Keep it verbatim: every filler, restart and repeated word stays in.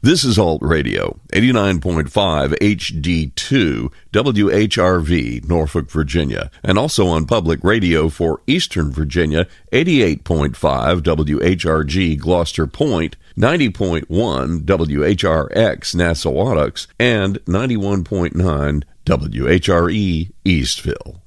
This is Alt Radio, eighty-nine point five H D two, W H R V, Norfolk, Virginia, and also on public radio for Eastern Virginia, eighty-eight point five W H R G, Gloucester Point, ninety point one W H R X, Nassau, and ninety-one point nine W H R E, Eastville.